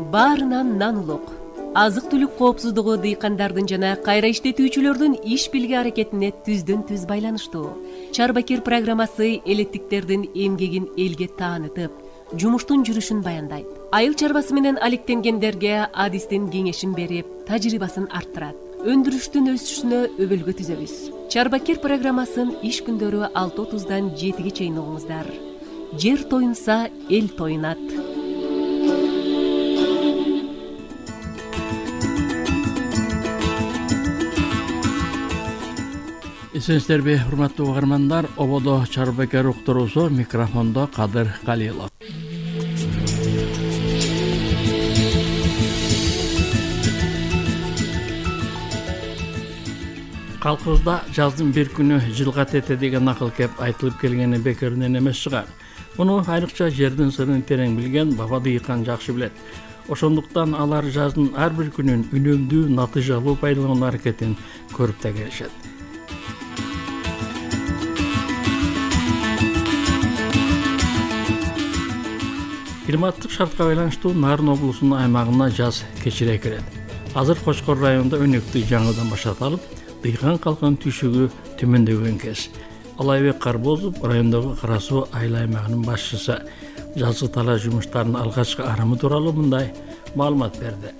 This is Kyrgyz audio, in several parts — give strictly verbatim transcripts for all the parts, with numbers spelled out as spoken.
баарынан нан улук. Азык-түлүк коопсуздугу дыйкандардын жана кайра иштетүүчүлөрдүн иш билги аракетине түздөн түз байланыштуу. Чарбакер программасы элеттиктердин эмгегин элге таанытып, жумуштун жүрүшүн баяндайт. Айыл чарбасы менен алектенгендерге адистин кеңешин берип, тажрыйбасын арттырат. Өндүрүштүн өсүшүнө өбөлгө түзөбүз. Чарбакер программасын иш күндөрү алты отуздан жетиге чейин угуңуздар. Жер тоюнса, эл тоюнат. Эсенсиздерби, урматтуу угармандар, ободо Чарбакер уктуруусу, микрофондо Кадыр Калилов. Калкыбызда жаздын бир күнү жылга тете деген акыл кеп айтылып келгени бекеринен эмес чыгар. Муну айрыкча жердин сырын терең билген баба дыйкан жакшы билет. Ошондуктан алар жаздын ар бир күнүн үнөмдүү, натыйжалуу пайдалануу аракетин көрүп да келишет. Климаттык шартка байланыштуу Нарын облусунун аймагына жаз кечире кирет. Азыр Кочкор районунда өнөктү жаңыдан башталып, дыйкан калкын түйшүгү төмөндөгөн кез. Алайбек Карбозов райондогу Кара Суу айыл аймагынын башчысы жазгы талаа жумуштарынын алгачкы арамы тууралуу мындай маалымат берди.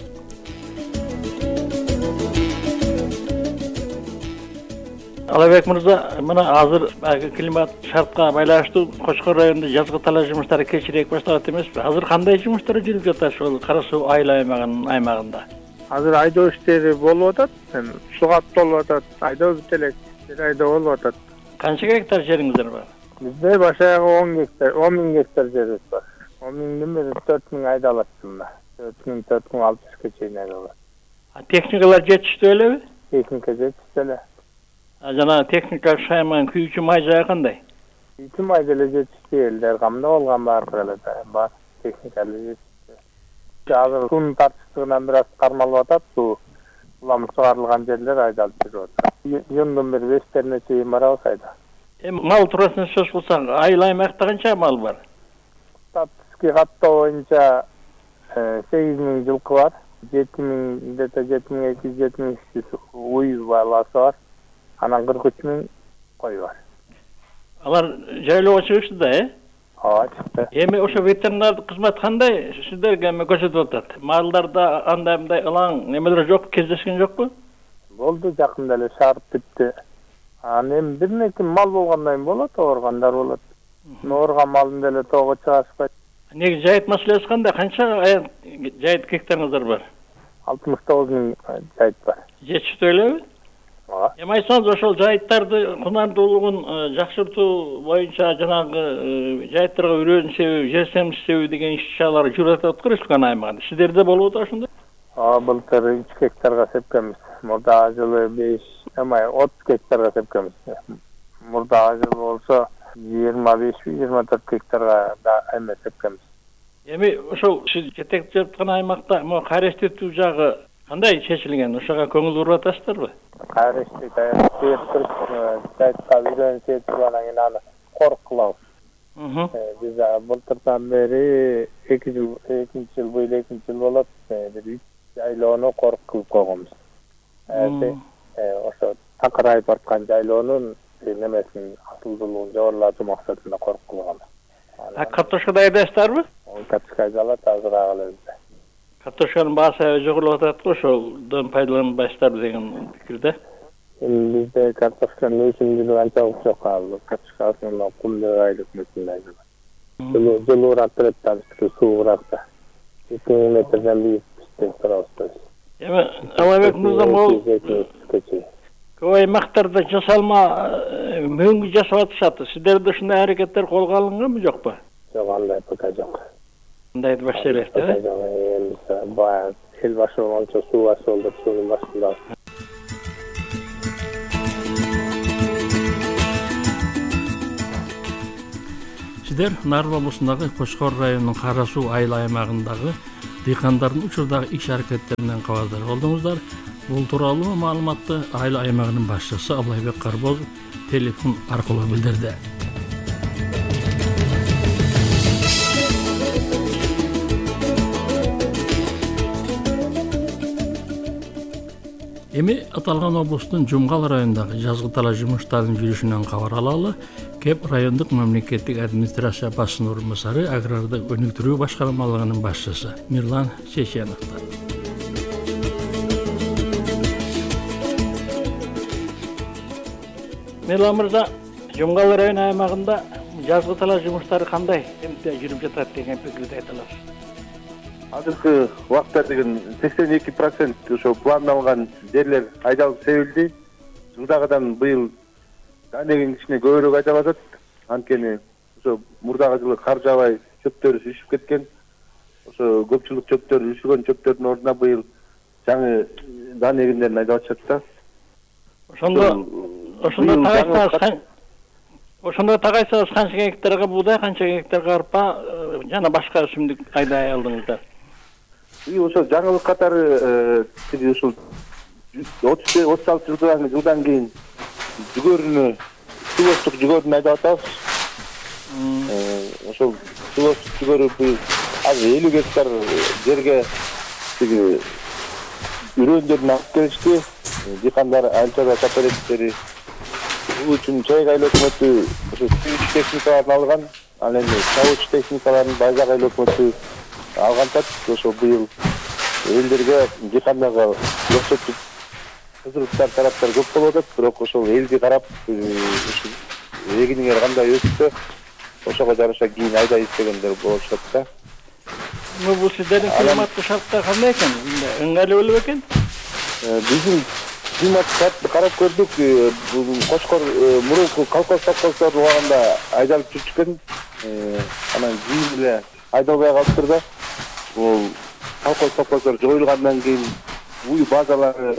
Алайбек мырза, мына азыр климат шартка байланыштуу Кочкор районунда жазгы талаа жумуштары кечирээк башталат эмеспи? Азыр кандай жумуштар жүрүп жатат ошол Кара Суу айыл аймагынын аймагында? Азыр айдоо иштери болуп атат, сугат болуп атат, айдоо бүт элек, бир айдоо болуп атат. Канча гектар жериңиздер бар? Бизде башаягы он гектар, он миң гектар жерибиз бар. он миңдин бир төрт миң айдалат жылына. төрт миң төрт миң алтымышка чейин айдалат. А техникалар жетиштүү элеби? Техника жетиштүү эле. А жана техника шайман күйүүчү май жайы кандай? Күйүүчү май деле жетиштүү, элдер камда болгон баардыгы эле бар, техника эле жетиштүү. Азыр суунун тартыштыгынан бир аз кармалып атат, суу улам сугарылган жерлер айдалып жүрүп атат. Июндун бир бештерине чейин барабыз айда. Эми мал туурасында сөз кылсак, айыл аймакта канча мал бар? Статистика каттоо боюнча сегиз миң жылкы бар, жети миң, где-то жети миң эки жүз, жети миң үч жүз уй баласы бар, анан кырк үч миң кой бар. Алар жайлоого чыгышты да, э? Ооба, чыкты. Эми ошо ветеринардык кызмат кандай сиздерге эми көрсөтүп атат? Малдарда андай-мындай ылаң немелер жок, кездешкен жокпу? Болду, жакында эле шаарып бүттү. Анан эми бир неке мал болгондон кийин болот, ооргандар болот. Оорган малдын деле тоого чыгарышпайт. Неги жайыт маселеси кандай? Канча жайыт гектарыңыздар бар? алтымыш тогуз миң жайыт бар. Жетиштүү элеби? Ооба. Эми айтсаңыз, ошол жайыттарды кунардуулугун жакшыртуу боюнча жанагы жайыттарга үрөөнүн себеби, жер семсиздеби деген иш-чаралар жүрүп атат го республика аймагында. Сиздерде болуп атат ошондой? Ооба, былтыр үч гектарга сепкенбиз. Мурдагы жылы беш, эмай отуз гектарга сепкенбиз. Мурдагы жылы болсо жыйырма беш, жыйырма төрт гектарга да эме сепкенбиз. Эми ошол сиз жетекчилик жаткан аймакта могу кайра иштетүү жагы кандай чечилген? Ошого көңүл буруп атасыздарбы? Кайра иштетип туруп, жайытка үрөөнү сетип анан кийин аны корук кылабыз. Биз былтырдан бери эки жыл, экинчи жыл, быйыл экинчи жыл болот, бир үч жайлоону корук кылып койгонбуз. Ошо такырайып бараткан жайлоонун немесин асылдуулугун жогорулатуу максатында корук кылган. А картошка дайдайсыздарбы? Картошка айдалат, азыраак эле бизде. Картошканын баасы жогорулуп атат го, ошолдон пайдаланбайсыздарбы деген пикирде. Эми бизде картошканын өсүмдүгү анчалык жок, ал картошкасын кумдуу айлык мөсүндө айдалат. Жылуураак берет да, суугураак да. эки миң метрден бийик иштеп турабыз. Эми Алайбек мырза, могу көп аймактарда жасалма мөңгү жасап атышат. Сиздерде ушундай аракеттер колго алынганбы, жокпу? Жок, андай пока жок. Андайды башка элек да? Жок, баягы эл башы болгончо суу башы болуп, суунун башында. Сиздер Нарын облусундагы Кочкор районунун Кара Суу айыл аймагындагы дыйкандардын учурдагы иш аракеттеринен кабардар болдуңуздар. Бул тууралуу маалыматты айыл аймагынын башчысы Алайбек Карбозов телефон аркылуу билдирди. Эми аталган облустун Жумгал районундагы жазгы талаа жумуштарынын жүрүшүнөн кабар алалы. Кеп райондук мамлекеттик администрация башчынын орун басары, агрардык өнүктүрүү башкармалыгынын башчысы Мирлан Чеченовдор. Мирлан мырза, Жумгал району аймагында жазгы талаа жумуштары кандай эмне жүрүп жатат деген пикирди айта аласыз? Азыркы убакта деген сексен эки процент ошо пландалган жерлер айдалып себилди. Жылдагыдан быйыл данеген кичине көбүрөөк айдалып атат. Анткени ошо мурдагы жылы кар жаабай чөптөр үшүп кеткен. Ошо көпчүлүк чөптөр үшүгөн чөптөрдүн ордуна быйыл жаңы данегендерин айдап атышат да. Ошондо ошондо тагайсаңыз Ошондо тагайсаңыз канча гектарга буудай, канча гектарга арпа жана башка өсүмдүк айдай алдыңыздар? Ошо жаңылык катары тиги ушул отуз отуз алты жылдан жылдан кийин жүгөрүнү сулостук жүгөрүнү айдап атабыз. Ошол сулостук жүгөрү азыр элүү гектар жерге тиги үрөндөрүн алып келишти. Дыйкандар анча кооперативдери бул үчүн чайга айлы өкмөтү ошо сүйүч техникаларын алган. Ал эми чабууч техникаларын Байзак айлы өкмөтү алган тат. Ошо быйыл элдерге дыйкандарга рөхсөттүк кызырыктар тараптар көп болуп атат. Бирок ошол элди карап эгиниңер кандай өссө ошого жараша кийин айдайбыз дегендер болушат да. Бул сиздердин климаттык шарттар кандай экен? Ыңгайлуу болуп экен? Биздин климаттык шартты карап көрдүк. Бул Кочкор мурунку колхоз совхоздордун убагында айдалып жүрчүкөн. Анан кийин эле айдалбай калыптыр да. Бул колхоз совхоздор жоюлгандан кийин уй базалары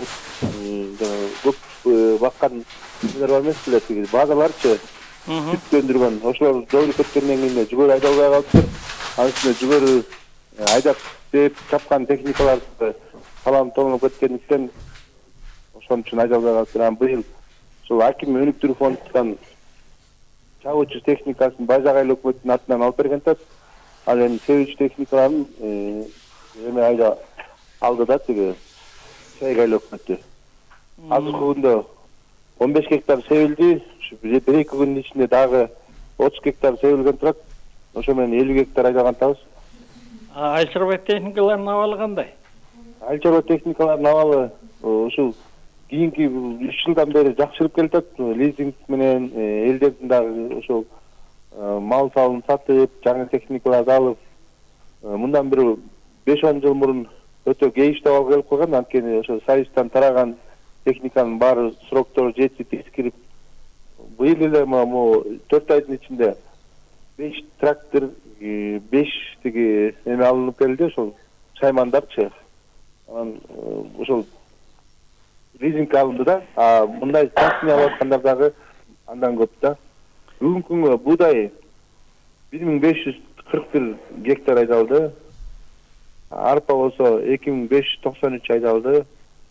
көп баккан нелер бар эмес беле, тиги базаларчы сүт өндүргөн. Ошолор жоюлуп кеткенден кийин жүгөрү айдалбай калыптыр. Анын үстүнө жүгөрү айдап деп чапкан техникаларды салам тонуп кеткендиктен ошон үчүн айдалбай калыптыр. Анан быйыл ушул аким өнүктүрүү фондунан чабуучу техникасын Байзак айлы өкмөттүн атынан алып берген тат. Ал эми себүүчү техникаларын эме айда алды да тиги Чайга айлы өкмөтү. Азыркы күндө он беш гектар себилди. Бир эки күндүн ичинде дагы отуз гектар себилген турат. Ошо менен элүү гектар айдаган табыз. Айыл чарба техникаларынын абалы кандай? Айыл чарба техникаларынын абалы ушул кийинки үч жылдан бери жакшырып келатат. Лизинг менен элдердин дагы ошол мал салын сатып, жаңы техникаларды алып, мындан бир беш он жыл мурун өтө кейиштеп алып келип койгон. Анткени ошо Союздан тараган техниканын баары сроктору жетип эскирип, быйыл эле могу төрт айдын ичинде беш трактор, беш тиги эме алынып келди, ошол шаймандарчы. Анан ошол лизинг алынды да. А мындай частный алып аткандар дагы андан көп да. Бүгүнкү күнгө буудай бир миң беш жүз кырк бир гектар айдалды. Арпа болсо эки миң беш жүз токсон үч айдалды.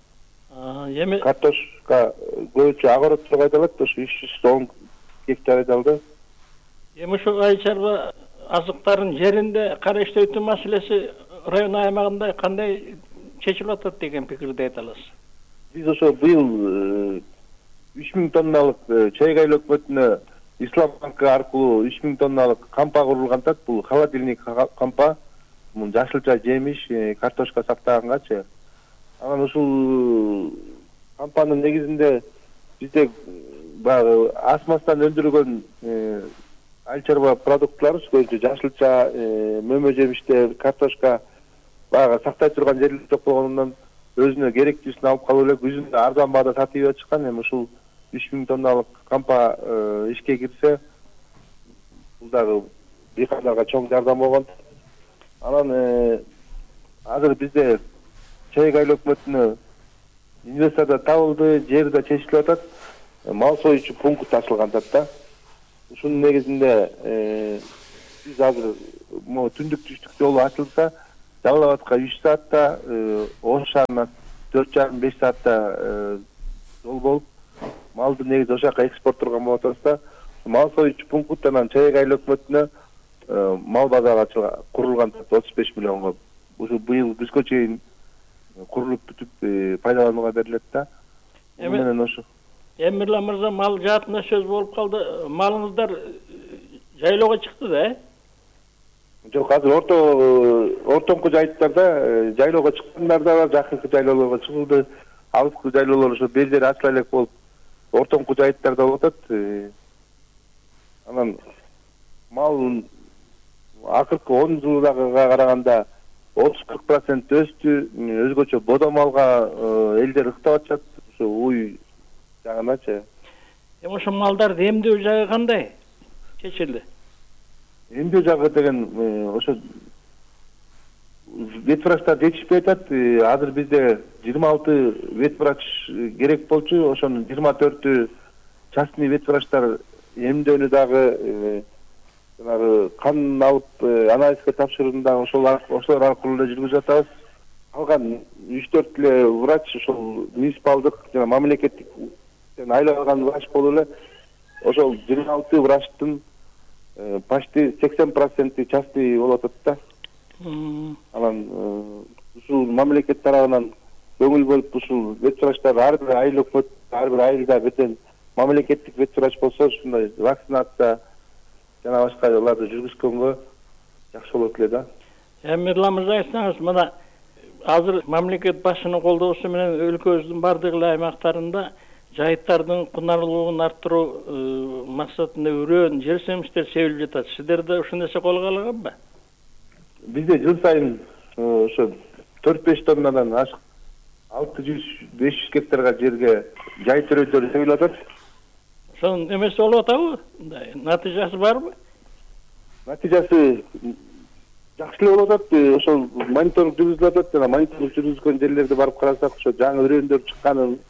Эми картошка көбүнчө огороддор айдалат, ошо үч жүз он гектар айдалды. Эми ошо айыл чарба азыктарын жеринде кара иштетүү маселеси район аймагында кандай чечилип атат деген пикирди айта аласыз? Биз ошо быйыл үч миң тонналык Чайга айлы өкмөтүнө Ислам банкы аркылуу үч миң тонналык кампа курулган тат. Бул холодильник кампа. Мун жашылча жемиш, картошка сактагангачы. Анан ушул кампанын негизинде бизде баягы асмастан өндүрүлгөн айыл чарба продуктлары, көбүнчө жашылча, мөмө жемиштер, картошка баягы сактай турган жерлер жок болгондон өзүнө керектүүсүн алып калып элек өзүнө арзан баада сатып берип чыккан. Эми ушул үч миң тонналык кампа ишке кирсе, бул дагы дыйкандарга чоң жардам болгон. Анан азыр бизде Чайга айлы өкмөтүнө инвестор да табылды, жер да чечилип атат. Мал союучу пункт ачылган да. Ушунун негизинде биз азыр могу түндүк түштүк жолу ачылса, Жалал Абадка үч саатта, Ош шаарына төрт жарым беш саатта жол болуп, малды негизи ошол жака экспорттурган болуп атабыз да. Мал союучу пункттан Чайга айлы өкмөтүнө мал базары курулган отуз беш миллионго. Ушу быйыл күзгө чейин курулуп бүтүп пайдаланууга берилет да. менен ошо. Эмирлан мырза, мал жаатында сөз болуп калды. Малыңыздар жайлоого чыкты да, э? Жок, азыр орто ортоңку жайыттарда жайлоого чыккандар да бар, жакынкы жайлоолорго чыгылды. Алыскы жайлоолор ошо бир жери ачыла элек болуп, ортоңку жайыттарда болуп атат. Анан мал акыркы он жылдагыга караганда отуз кырк процент өстү. Өзгөчө бодо малга элдер ыктап атышат, ошо уй жагыначы. Эми ошо малдарды эмдөө жагы кандай чечилди? Эмдөө жагы деген ошо ветврачтар жетишпей атат. Азыр бизде жыйырма алты ветврач керек болчу, ошонун жыйырма төртү частный ветврачтар эмдөөнү дагы жанагы кан алып анализге тапшырууну дагы ошолор ошолор аркылуу эле жүргүзүп атабыз. Калган үч төрт эле врач ошол муниципалдык жана мамлекеттик айланган врач болуп эле ошол жыйырма алты врачтын почти сексен проценти частный болуп атат да. Анан ушул мамлекет тарабынан көңүл бөлүп ушул ветврачтар ар бир айыл өкмөт ар бир айылда бетен мамлекеттик ветврач болсо, ушундай вакцинация жана башка аларды жүргүзгөнгө жакшы болот эле да. Эмирлан мырза, айтсаңыз, мына азыр мамлекет башчынын колдоосу менен өлкөбүздүн бардык эле аймактарында жайыттардын кунарлуулугун арттыруу максатында үрөөн жер семиштер себилип жатат. Сиздерде ушул нерсе колго алынганбы? Бизде жыл сайын ошо төрт беш тоннадан ашык алты жүз беш жүз гектарга жерге жай төрөйдөр себилип атат. Ошонун эмеси болуп атабы? Натыйжасы барбы? Натыйжасы жакшы эле болуп атат. Ошол мониторинг жүргүзүлүп атат. Жана мониторинг жүргүзгөн жерлерди барып карасак, ошо жаңы үрөөндөр чыкканын,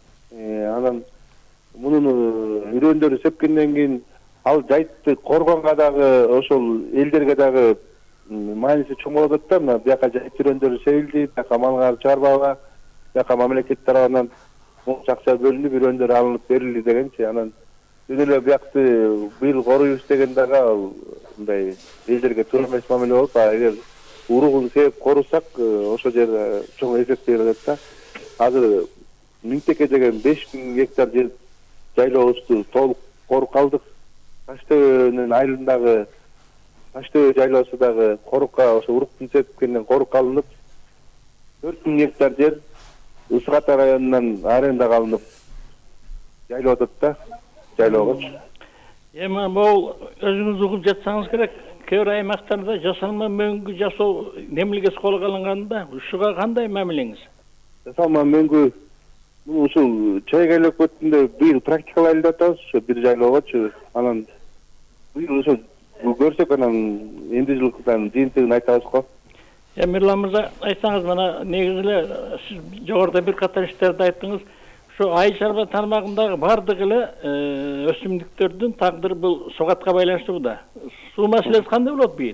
анан мунун үрөөндөрү сепкенден кийин ал жайтты коргонго дагы ошол элдерге дагы мааниси чоң болуп атат да. Мына бияка жайыт үрөөндөрү себилди, бияка малгар чыгарбагыла, бияка мамлекет тарабынан акча бөлүнүп үрөөндөр алынып берилди дегенчи. Анан бүт эле биякты быйыл коруйбуз деген дагы мындай элдерге туура эмес мамиле болуп, эгер уругун себеп корусак, ошол жер чоң эффект берет да. Азыр Миңтеке деген беш миң гектар жер жайлообузду толук коруп калдык. Таштөбөнүн айылындагы Таштөбө жайлоосу дагы корукка, ошо уруктун сепкенден корук алынып, төрт миң гектар жер Ысык Ата районунан арендага алынып жайлап атат да, жайлоогочу. Эми бул өзүңүз угуп жатсаңыз керек, кээ бир аймактарда жасалма мөңгү жасоо немилгеси колго алынганда, ушуга кандай мамилеңиз? Жасалма мөңгү ушул Чайгай өкмөтүндө быйыл практикалай эле атабыз, ошо бир жайлоогочу. Анан быйыл ошо көрсөк, анан эмди жылкыдан жыйынтыгын айтабыз го. Эмирлан мырза, айтсаңыз, мына негизи эле сиз жогоруда бир катар иштерди айттыңыз. Ошо айыл чарба тармагындагы бардык эле өсүмдүктөрдүн тагдыры бул сугатка байланыштуу да. Суу маселеси кандай болот быйыл?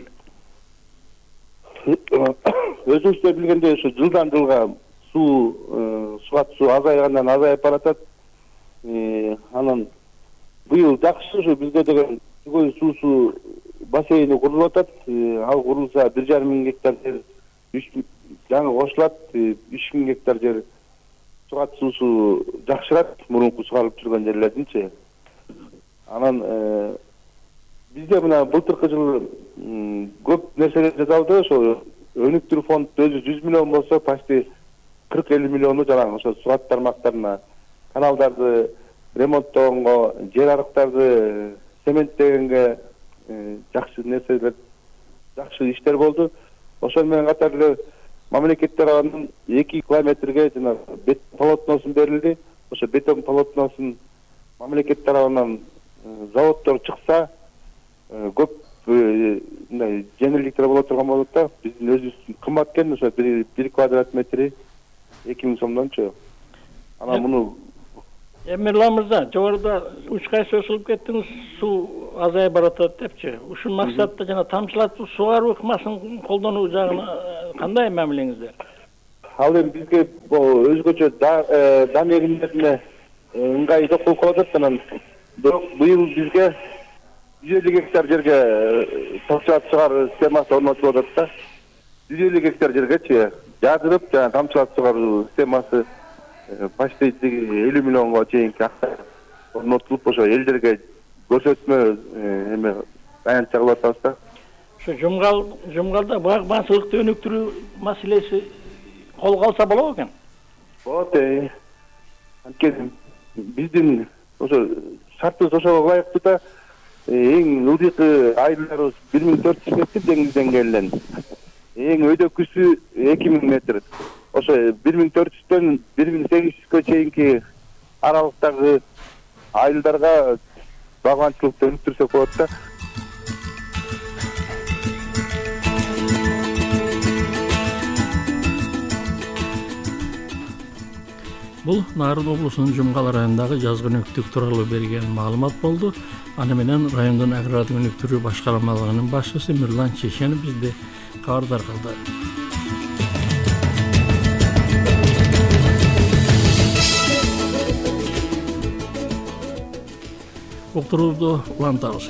Өзүңүздөр билгендей, ошо жылдан жылга суу сугат суу азайгандан азайып баратат. Анан быйыл жакшы, ошо бизде деген Түгөй суусу бассейни курулуп атат. Ал курулса бир жарым миң гектар жер жаңы кошулат, үч миң гектар жер сугат суусу жакшырат, мурунку сугарылып жүргөн жерлердинчи. Анан бизде мына былтыркы жылы көп нерселер жасалды. Ошо өнүктүрүү фонд өзү жүз миллион болсо, почти кырк элүү миллиону жанагы ошо сугат тармактарына, каналдарды ремонттогонго, жер арыктарды цементтегенге жакшы нерселер, жакшы иштер болду. Ошол менен катар эле мамлекет тарабынан эки километрге жана бетон полотносун берилди. Ошо бетон полотносун мамлекет тарабынан заводдор чыкса, көп мындай жеңилдиктер боло турган болот да. Биздин өзүбүздүн кымбат экен, ошо бир квадрат метри эки миң сомдончу. Анан муну Эмирлан мырза, жогоруда үч кайсы өсүлүп кеттиңиз, суу азайып баратат депчи. Ушул максатта жана тамчылатуу сугаруу ыкмасын колдонуу жагына кандай мамилеңиздер? Ал эми бизге өзгөчө дан эгимдерине ыңгайлуу болуп калат. Анан бирок быйыл бизге жүз элүү гектар жерге тамчылатып сугаруу системасы орнотулуп атат да. жүз элүү гектар жергечи жазырып жана тамчылатып сугаруу системасы почти элүү миллионго чейинки акча орнотулуп ошо элдерге көрсөтмө эме аянт чыгып атабыз да. Ошо жумгал жумгалда багбанчылыкты өнүктүрүү маселеси колго алса болобу экен? Болот. Анткени биздин ошо шартыбыз ошого ылайыктуу да. Эң ылдыйкы айылдарыбыз бир миң төрт жүз метр деңиз деңгээлинен. Эң өйдөккүсү эки миң метр. Ошо бир миң төрт жүздөн бир миң сегиз жүзгө чейинки аралыктагы айылдарга багбанчылыкты өнүктүрсөк болот да. Бул Нарын облусунун Жумгал районундагы жазгы өнөктүк тууралуу берген маалымат болду. Аны менен райондун агрардык өнүктүрүү башкармалыгынын башчысы Мирлан Чеченов бизди кабардар кылды. Уктурууду улантабыз.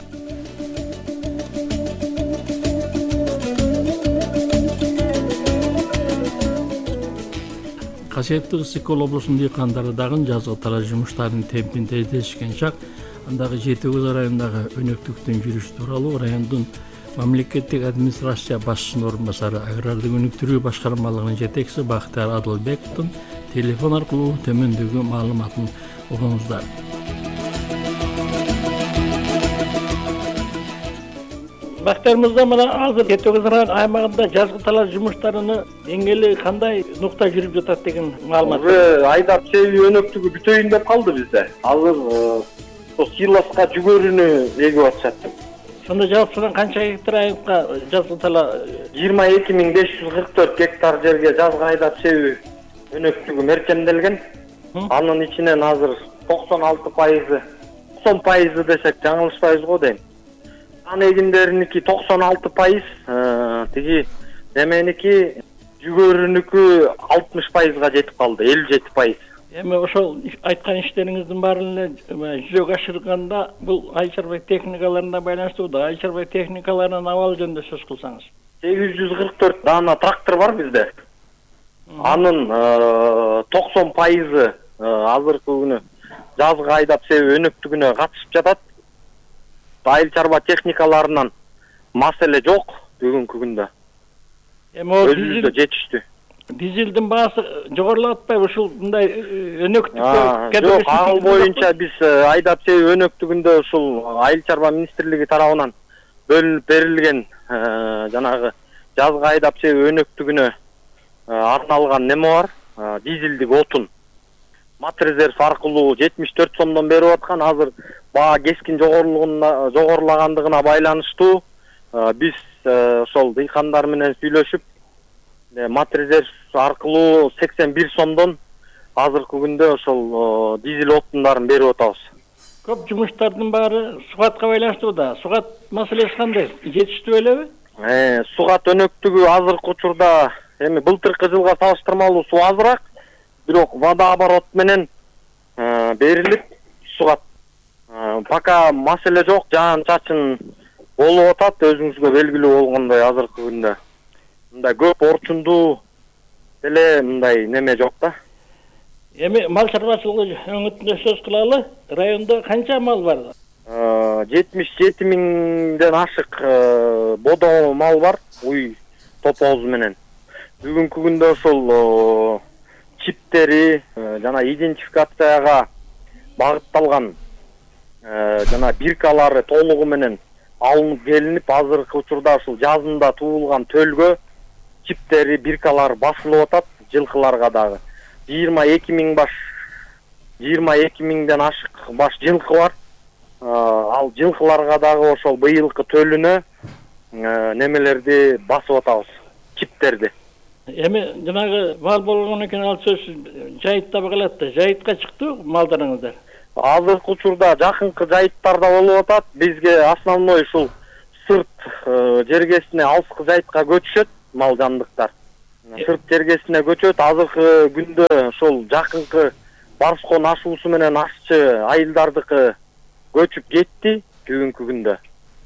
Касиеттүү Ысык-Көл облусунун дыйкандары дагы жазгы талаш жумуштарынын темпин тездетишкен чак андагы Жети Көз районундагы өнөктүктүн жүрүшү тууралуу райондун мамлекеттик администрация башчысынын орун басары агрардык өнүктүрүү башкармалыгынын жетекчиси Бактияр Адылбековдун телефон аркылуу төмөндөгү маалыматын угуңуздар. Бактияр мырза, мына азыр Жети Көз район аймагында жазгы талаш жумуштарыны деңгээли кандай нукта жүрүп жатат деген маалымат. Уже айдап себүү өнөктүгү бүтөйүн деп калды бизде. Азыр ошо силоска жүгөрүнү эгип атышат. Сонда жалпысынан канча гектар айылга жазгы тала жыйырма эки миң беш жүз кырк төрт гектар жерге жазгы айдап себүү өнөктүгү мерчемделген. Анын ичинен азыр токсон алты пайызы, токсон пайызы десек жаңылышпайбыз го дейм. Ан эгиндериники токсон алты пайыз, тиги неменики жүгөрүнүкү алтымыш пайызга жетип калды, элүү жети пайыз. Эми ошол айткан иштериңиздин баарын эле жүзөгө ашырганда бул айыл чарба техникаларына байланыштуу да, айыл чарба техникаларынын абалы жөнүндө сөз кылсаңыз. сегиз жүз кырк төрт даана трактор бар бизде. Анын токсон пайызы азыркы күнү жазгы айдап себүү өнөктүгүнө катышып жатат. Айыл чарба техникаларынан маселе жок бүгүнкү күндө. Эми өзүбүздө жетиштүү. Дизелдин баасы жогорулап атпайбы ушул мындай өнөктүккө? Жок, ал боюнча биз айдап себүү өнөктүгүндө ушул айыл чарба министрлиги тарабынан бөлүнүп берилген жанагы жазгы айдап себүү өнөктүгүнө арналган неме бар, дизелдик отун. Матрезерв аркылуу жетимиш төрт сомдон берип аткан. Азыр баа кескин жогорулугуна жогорулагандыгына байланыштуу биз ошол дыйкандар менен сүйлөшүп матрезерв аркылуу сексен бир сомдон азыркы күндө ошол дизель отундарын берип атабыз. Көп жумуштардын баары сугатка байланыштуу да. Сугат маселеси кандай? Жетиштүү элеби? Э, сугат өнөктүгү азыркы учурда эми былтыркы жылга салыштырмалуу суу азыраак. Бирок водооборот менен берилип сугат. Пока маселе жок, жаан чачын болуп атат, өзүңүзгө белгилүү болгондой азыркы күндө. Мындай көп орчундуу деле мындай неме жок да. Эми мал чарбачылыгы өңүтүндө сөз кылалы. Районда канча мал бар? жетимиш жети миңден ашык бодо мал бар, уй топоозу менен. Бүгүнкү күндө ошол чиптери жана идентификацияга багытталган жана биркалары толугу менен алынып келинип, азыркы учурда ушул жазында туулган төлгө чиптери, биркалары басылып атат, жылкыларга дагы. жыйырма эки миң баш, жыйырма эки миңден ашык баш жылкы бар. Ал жылкыларга дагы ошол быйылкы төлүнө немелерди басып атабыз, чиптерди. Эми жанагы мал болгон экен, ал сөз жайытта калат да. Жайытка чыкты малдарыңыздар? Азыркы учурда жакынкы жайыттарда болуп атат. Бизге основной ушул сырт жергесине, алыскы жайытка көчүшөт мал жандыктар. Сырт жергесине көчөт. Азыркы күндө ошол жакынкы Барскон ашуусу менен ашчы айылдардыкы көчүп кетти бүгүнкү күндө.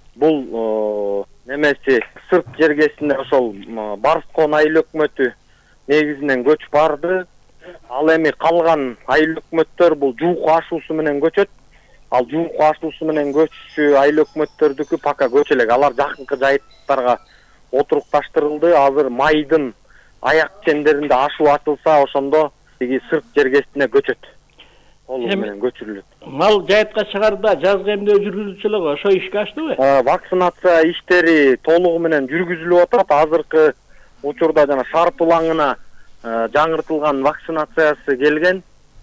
Бул немеси сырт жергесине ошол Барскон айыл өкмөтү негизинен көчүп барды. Ал эми калган айыл өкмөттөр бул жууку ашуусу менен көчөт. Ал жууку ашуусу менен көчүшү айыл өкмөттөрдүкү пока көчө элек. Алар жакынкы жайыттарга отурукташтырылды. Азыр майдын аяк чендеринде ашуу ачылса, ошондо тиги сырт жергесине көчөт. Толугу менен көчүрүлөт. Мал жайытка чыгарда жазгы эмдөө жүргүзүлчү эле го, ошо ишке аштыбы? Вакцинация иштери толугу менен жүргүзүлүп атат. Азыркы учурда жана шарп улаңына жаңыртылган вакцинациясы келген.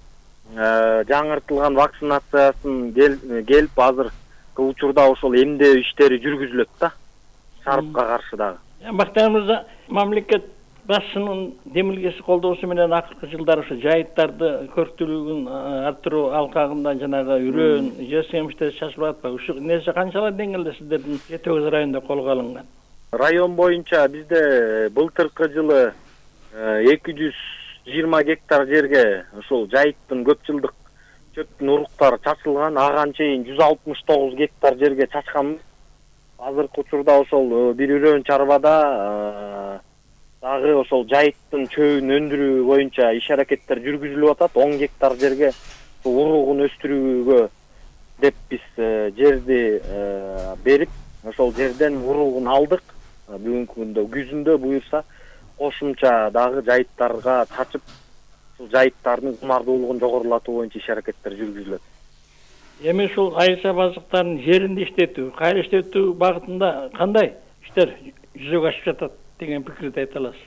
Жаңыртылган вакцинациясын келип азыркы учурда ошол эмдөө иштери жүргүзүлөт да. Шарпка каршы дагы. Бактарыбызда мамлекет башчынын демилгеси колдоосу менен акыркы жылдары ушу жайыттарды көрктүүлүгүн арттыруу алкагында жанагы үрөөн, жер семиштер чачылып атпайбы? Ушу нерсе канчалар деңгээлде сиздердин Жети Өгүз районунда колго алынган? Район боюнча бизде былтыркы жылы эки жүз жыйырма гектар жерге ушул жайыттын көп жылдык чөптүн уруктары чачылган. Ага чейин жүз алтымыш тогуз гектар жерге чачканбыз. Азыркы учурда ошол бир үрөөн чарбада дагы ошол жайыттын чөбүн өндүрүү боюнча иш аракеттер жүргүзүлүп атат. он гектар жерге уругун өстүрүүгө деп биз жерди берип, ошол жерден уругун алдык. Бүгүнкү күндө күзүндө буюрса кошумча дагы жайыттарга чачып, ушул жайыттардын унардуулугун жогорулатуу боюнча иш аракеттер жүргүзүлөт. Эми ушул айыл базыктардын жеринди иштетүү, кайра иштетүү багытында кандай иштер жүзөгө ашып жатат деген пикирди айта аласыз?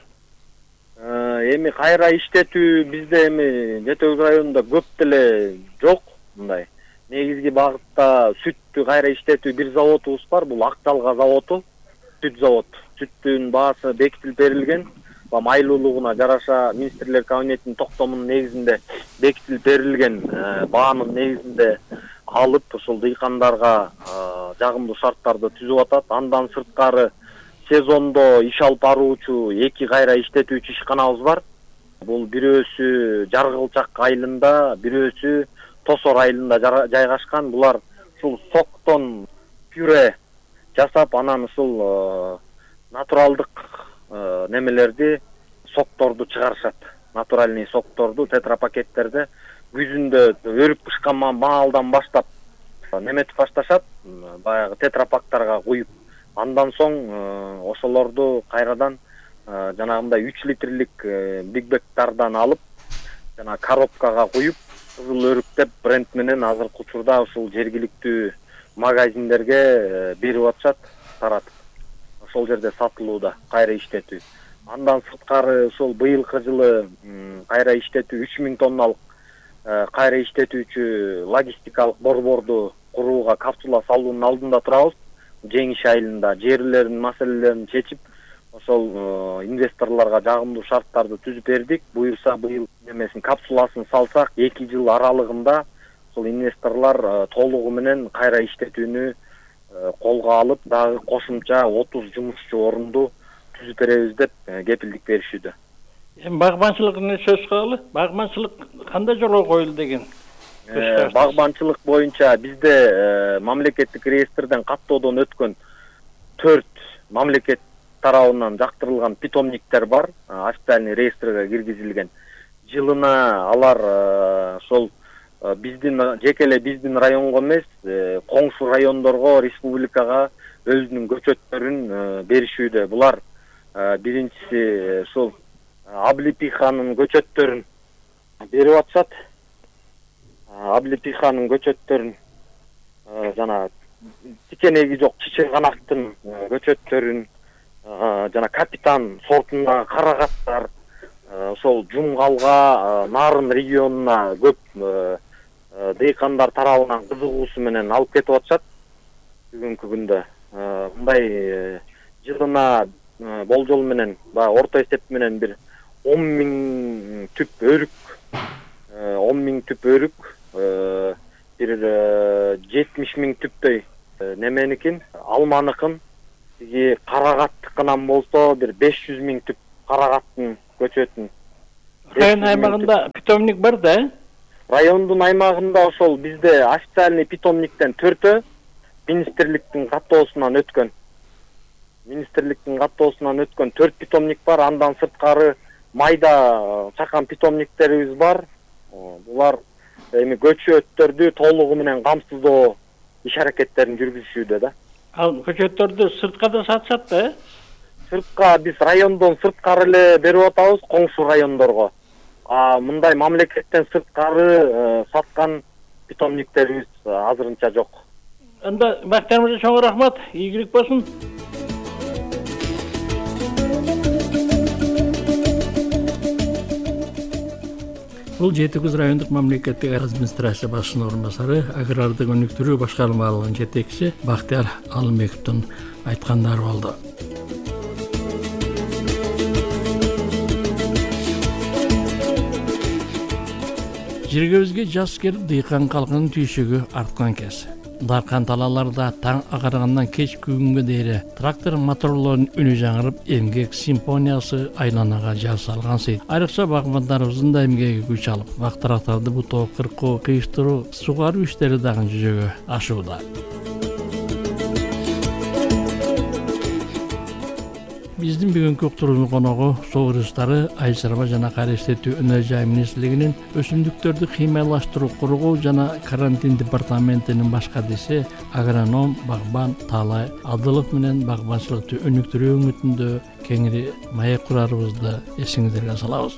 Эми кайра иштетүү бизде эми Жети Өгүз районунда көп деле жок. Мындай негизги багытта сүттү кайра иштетүү бир заводубуз бар. Бул Акжалга заводу, сүт завод. Сүттүн баасы бекитилип берилген. Майлуулугуна жараша министрлер кабинетинин токтомунун негизинде бекитилип берилген баанын негизинде алып, ушул дыйкандарга жагымдуу шарттарды түзүп атат. Андан сырткары сезондо иш алып баруучу эки кайра иштетүүчү ишканабыз бар. Бул бирөөсү Жаргылчак айылында, бирөөсү Тосор айылында жайгашкан. Булар ушул соктон пюре жасап, анан ушул натуралдык немелерди, сокторду чыгарышат. Натуральный сокторду тетрапакеттерде күзүндө өрүп бышкан маалдан баштап неметип башташат, баягы тетрапактарга куюп. Андан соң ошолорду кайрадан жанагындай үч литрлик бигбектардан алып, жана коробкага куюп, Кызыл Өрүк деп бренд менен азыркы учурда ушул жергиликтүү магазиндерге берип атышат, таратып. Ошол жерде сатылууда кайра иштетүү. Андан сырткары ошол быйылкы жылы кайра иштетүү үч миң тонналык кайра иштетүүчү логистикалык борборду курууга капсула салуунун алдында турабыз. Жеңиш айылында жерлердин маселелерин чечип, ошол инвесторлорго жагымдуу шарттарды түзүп бердик. Буюрса быйыл немесин капсуласын салсак, эки жыл аралыгында ошол инвесторлор толугу менен кайра иштетүүнү колго алып, дагы кошумча отуз жумушчу орунду түзүп беребиз деп кепилдик беришүүдө. Эми багбанчылыгын сөз кылалы. Багбанчылык кандай жолго коюлду деген? Багбанчылык боюнча бизде мамлекеттик реестрден каттоодон өткөн төрт мамлекет тарабынан жактырылган питомниктер бар. Официальный реестрге киргизилген. Жылына алар ошол биздин жеке эле биздин районго эмес, коңшу райондорго, республикага өзүнүн көчөттөрүн беришүүдө. Булар биринчиси ушул Облепиханын көчөттөрүн берип атышат. Облепиханын көчөттөрүн, жана тикенеги жок чеченганактын көчөттөрүн, жана Капитан сортундагы карагаттар, ошол Жумгалга, Нарын регионуна көп дыйкандар тарабынан кызыгуусу менен алып кетип атышат. Бүгүнкү күндө мындай жылына болжол менен, баягы орто эсеп менен бир он миң түп өрүк, он миң түп өрүк, бир жетимиш миң түптөй неменикин, алманыкын, тиги карагаттыкынан болсо бир беш жүз миң түп карагаттын көчөтүн. Район аймагында питомник бар да? Райондун аймагында ошол бизде официальный питомниктен төртөө министрликтин каттоосунан өткөн. Министрликтин каттоосунан өткөн төрт питомник бар. Андан сырткары майда чакан питомниктерибиз бар. Булар эми көчөттөрдү толугу менен камсыздоо иш аракеттерин жүргүзүшүүдө да. Ал көчөттөрдү сыртка да сатышат да, э? Сыртка биз райондон сырткары эле берип атабыз, коңшу райондорго. А мындай мамлекеттен сырткары саткан питомниктерибиз азырынча жок. Анда Бактияр мырза чоң рахмат, ийгилик болсун. Бул жети кыз райондук мамлекеттик администрация башчысынын орун басары, агрардык өнүктүрүү башкармалыгынын жетекчиси Бактияр Алымбековдун айткандары болду. Жергебизге жаз келип, дыйкан калкынын түйшүгү арткан кез. Даркан талаларда таң агаргандан кеч күнгө дейре трактор моторлорунун үнү жаңырып, эмгек симфониясы айланага жар салган сейт. Айрыкча багбандарыбыздын да эмгеги күч алып, вактырактарды бутоо, кыркоо, кыйыштыруу, сугаруу иштери дагы жүзөгө ашууда. Биздин бүгүнкү уктуруунун коногу суу ресурстары, айыл чарба жана кайра иштетүү өнөр-жай министрлигинин өсүмдүктөрдү кыймайлаштыруу кургоо жана карантин департаментинин баш кадиси агроном Багбан Таалай Адылов менен багбанчылыкты өнүктүрүү үмүтүндө кеңири маек курарыбызды эсиңиздерге салабыз.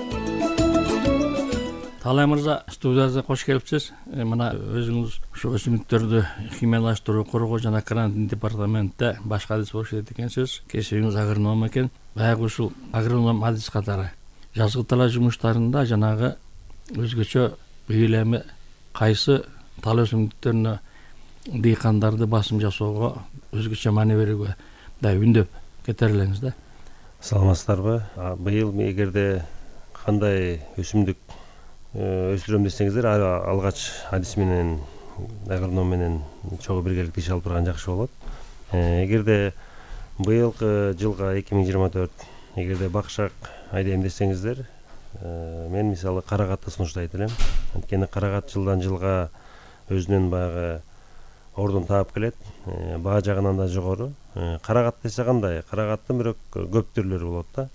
Таалай мырза, студиябызга кош келипсиз. Мына өзүңүз ушу өсүмдүктөрдү химиялаштыруу кургоо жана карантин департаментте баш кадис болуп иштейт экенсиз. Кесибиңиз агроном экен. Баягы ушул агроном адис катары жазгы талаа жумуштарында жанагы өзгөчө быйыл эми кайсы тал өсүмдүктөрүнө дыйкандарды басым жасоого өзгөчө маани берүүгө да үндөп кетерлеңиз да. Саламатсыздарбы? Быйыл эгерде кандай өсүмдүк өстүрөм десеңиздер, алгач адис менен агроном менен чогуу биргеликте иш алып турган жакшы болот. Эгерде быйылкы жылга эки миң жыйырма төрт эгерде бакшак айдайм десеңиздер, мен мисалы карагатты сунуштайт элем. Анткени карагат жылдан жылга өзүнүн баягы ордун таап келет, баа жагынан да жогору. Карагат десе кандай? Карагаттын бирок көп түрлөрү болот да.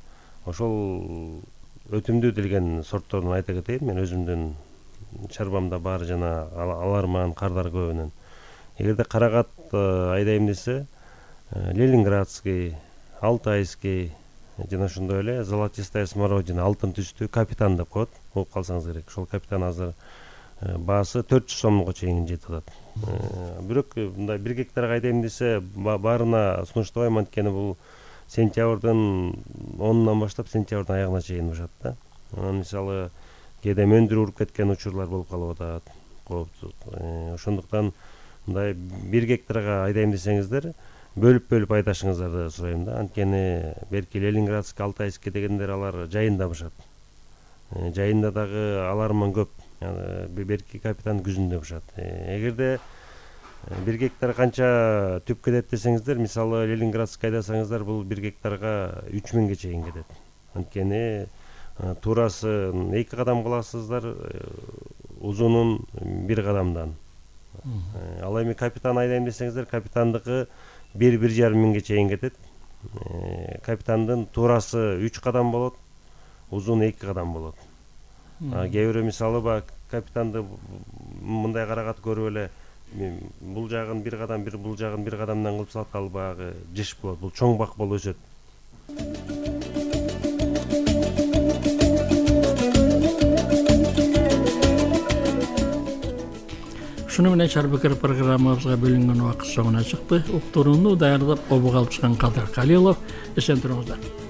Ошол өтүмдүү деген сортторун айта кетейин. Мен өзүмдүн чарбамда бар жана аларман кардар көбүнөн. Эгерде карагат айдайм десе, Ленинградский, Алтайский жана ошондой эле золотистая смородина, алтын түстүү капитан деп коет. Угуп калсаңыз керек. Ошол капитан азыр баасы төрт жүз сомго чейин жетип атат. Бирок мындай бир гектарга айдайм десе, баарына сунуштабайм, анткени бул сентябрдын онунан баштап сентябрдын аягына чейин башат да. Анан мисалы кээде мөндүр уруп кеткен учурлар болуп калып атат. Кооптук. Ошондуктан мындай бир гектарга айдайм десеңиздер, бөлүп-бөлүп айдашыңыздарды сурайм да. Анткени берки Ленинградский, Алтайский дегендер алар жайында башат. Жайында дагы аларман көп. Берки капитан күзүндө башат. Эгерде бир гектар канча түп кетет десеңиздер, мисалы Ленинградский айдасаңыздар, бул бир гектарга үч миңге чейин кетет. Анткени туурасы эки кадам кыласыздар, узунун бир кадамдан. Ал эми капитан айдайм десеңиздер, капитандыкы бир бир жарым миңге чейин кетет. Капитандын туурасы үч кадам болот, узун эки кадам болот. Кээ бирөө мисалы ба капитанды мындай карагат көрүп эле бул жагын бир кадам, бир бул жагын бир кадамдан кылып салат, ал баягы жиш болот. Бул чоң бак болуп өсөт. Ушуну менен Чарбакер программабызга бөлүнгөн убакыт соңуна чыкты. Уктурууну даярдап обуга алып чыккан Кадыр Калилов. Эсен туруңуздар.